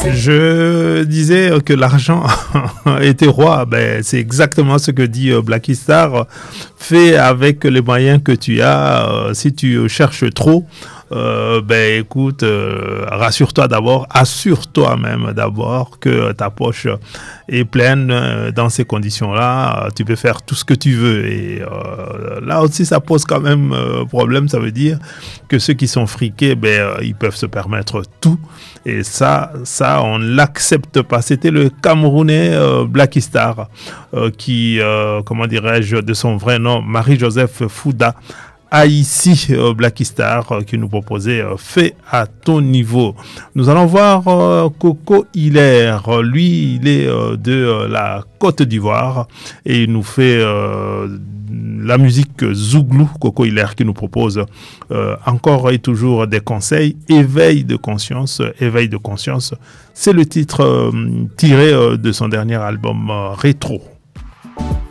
Je disais que l'argent était roi. Ben, c'est exactement ce que dit Blacky Star. Fais avec les moyens que tu as. Si tu cherches trop, ben écoute, rassure-toi d'abord, assure-toi même d'abord que ta poche est pleine. Dans ces conditions-là, tu peux faire tout ce que tu veux. Et là aussi, ça pose quand même problème. Ça veut dire que ceux qui sont friqués, ben ils peuvent se permettre tout. Et ça, on l'accepte pas. C'était le Camerounais Blacky Star qui, comment dirais-je, de son vrai nom, Marie-Joseph Fouda, a ici Blacky Star qui nous proposait Fais à ton niveau. Nous allons voir Coco Hilaire. Lui, il est de la Côte d'Ivoire et il nous fait la musique Zouglou. Coco Hilaire qui nous propose encore et toujours des conseils. Éveil de conscience. Éveil de conscience. C'est le titre tiré de son dernier album Rétro.